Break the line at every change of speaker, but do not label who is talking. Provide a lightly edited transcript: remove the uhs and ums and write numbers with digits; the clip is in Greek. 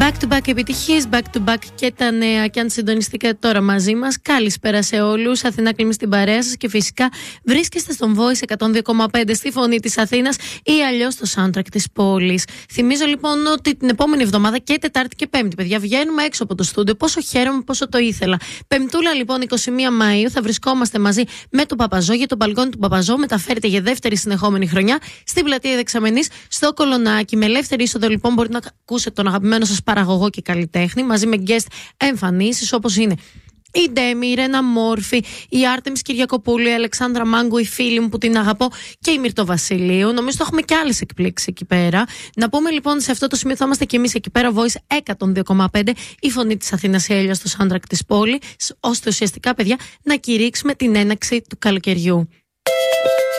Back to back επιτυχίες, back to back και τα νέα. Και αν συντονιστήκατε τώρα μαζί μας, καλησπέρα σε όλους. Αθηνά Κλίμη στην παρέα σας και φυσικά βρίσκεστε στον Voice 102,5 στη Φωνή της Αθήνας ή αλλιώς στο soundtrack της πόλης. Θυμίζω λοιπόν ότι την επόμενη εβδομάδα και Τετάρτη και Πέμπτη, παιδιά, βγαίνουμε έξω από το στούντιο. Πόσο χαίρομαι, πόσο το ήθελα. Πεμπτούλα λοιπόν, 21 Μαΐου, θα βρισκόμαστε μαζί με τον Παπαζό για τον μπαλκόνι του Παπαζό. Μεταφέρεται για δεύτερη συνεχόμενη χρονιά στην πλατεία Δεξαμενής στο Κολονάκι. Με ελεύθερη είσοδο λοιπόν μπορείτε να ακούσετε τον αγαπημένο σας παραγωγό και καλλιτέχνη μαζί με guest εμφανίσεις όπως είναι η Ντέμι, η Ρένα Μόρφη, η Άρτεμις Κυριακοπούλου, η Αλεξάνδρα Μάγκου, η φίλη μου που την αγαπώ και η Μυρτώ Βασιλείου. Νομίζω ότι έχουμε και άλλες εκπλήξεις εκεί πέρα. Να πούμε λοιπόν σε αυτό το σημείο θα είμαστε και εμείς εκεί πέρα, Voice 102,5, η Φωνή της Αθήνας ή αλλιώς στο soundtrack της πόλης, ώστε ουσιαστικά, παιδιά, να κηρύξουμε την έναρξη του καλοκαιριού.